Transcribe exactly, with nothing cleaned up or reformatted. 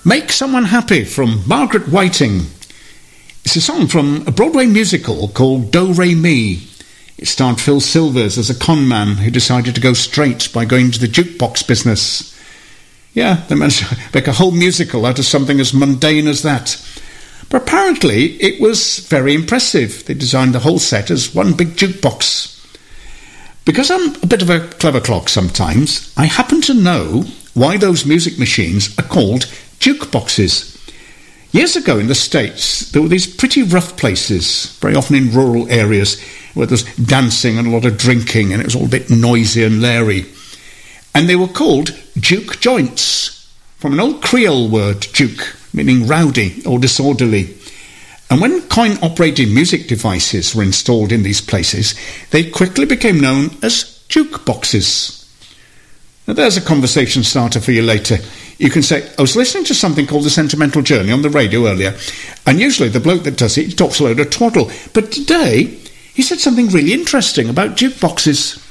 Make Someone Happy from Margaret Whiting. It's a song from a Broadway musical called Do Re Mi. It starred Phil Silvers as a con man who decided to go straight by going to the jukebox business. Yeah, they managed to make a whole musical out of something as mundane as that. But apparently it was very impressive. They designed the whole set as one big jukebox. Because I'm a bit of a clever clock sometimes, I happen to know why those music machines are called jukeboxes. Years ago in the States, there were these pretty rough places, very often in rural areas, where there was dancing and a lot of drinking, and it was all a bit noisy and leery. And they were called juke joints, from an old Creole word, juke, meaning rowdy or disorderly. And when coin-operated music devices were installed in these places, they quickly became known as jukeboxes. Now there's a conversation starter for you later. You can say, I was listening to something called The Sentimental Journey on the radio earlier, and usually the bloke that does it talks a load of twaddle, but today he said something really interesting about jukeboxes.